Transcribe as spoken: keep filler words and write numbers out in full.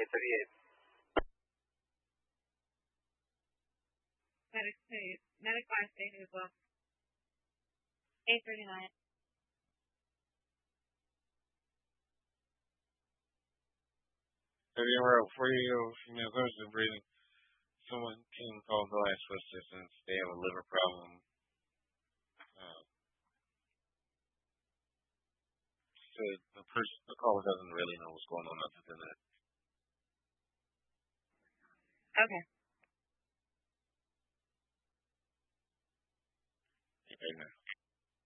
eight thirty-eight. Medic two. Medic five stated as well. eight thirty-nine. thirty hour for you, female person breathing. Someone can call the last for assistance. They have a liver problem. Uh, so the person, the caller doesn't really know what's going on other than that. Okay. Okay, now.